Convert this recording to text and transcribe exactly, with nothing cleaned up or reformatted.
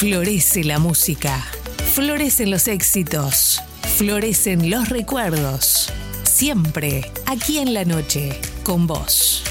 Florece la música, florecen los éxitos, florecen los recuerdos. Siempre aquí en la noche, con vos.